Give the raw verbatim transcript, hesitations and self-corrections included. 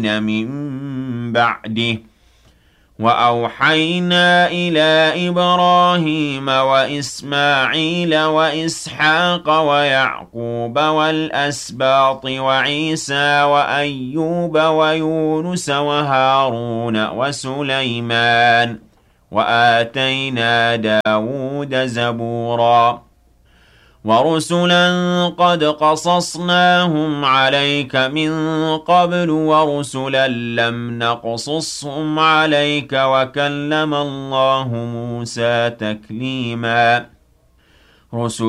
من بعده وأوحينا إلى إبراهيم وإسماعيل وإسحاق ويعقوب والأسباط وعيسى وأيوب ويونس وهارون وسليمان وآتينا داود زبورا ورسلا قد قصصناهم عليك من قبل ورسلا لم نقصصهم عليك وكلم الله موسى تكليما رسلا